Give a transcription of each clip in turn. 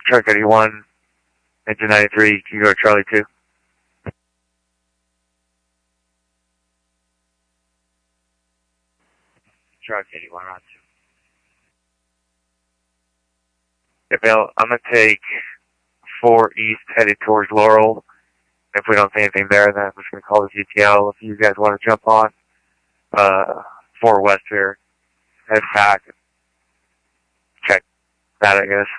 Shark 81, engine 93, can you go to Charlie 2? Shark 81 on 2. Yeah, Bill, I'm going to take 4 east headed towards Laurel. If we don't see anything there, then I'm just going to call the GTL. If you guys want to jump on 4 west here, head back, check that, I guess.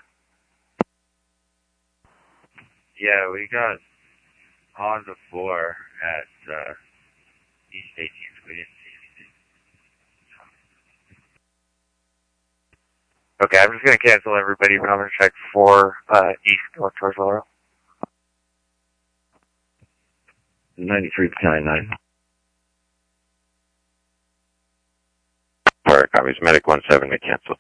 Yeah, we got on the floor at East 18th. We didn't see anything. Okay, I'm just going to cancel everybody, but I'm going to check 4 east going towards Laurel. 93 Battalion 9. Fire copies. Medic 17 to cancel.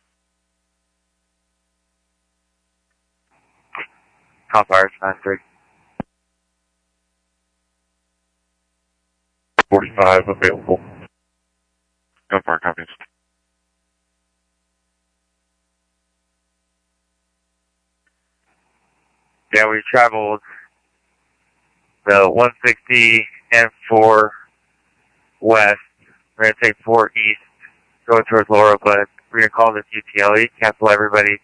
Call fires 93. 45 available. Go fire copies. Yeah, we traveled the 160 and 4 west. We're going to take 4 east, going towards Laurel, but we're going to call this UTLE, cancel everybody.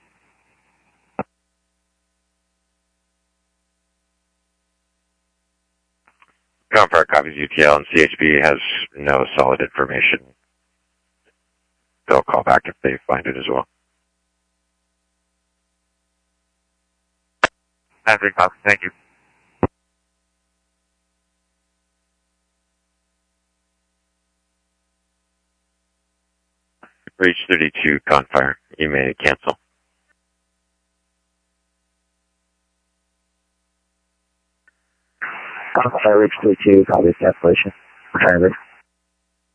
Fire copies. UTL and CHB has no solid information. They'll call back if they find it as well. 93 copies, thank you. Reach 32, Confire. You may cancel. Confire, Reach 32, copies cancellation. Return,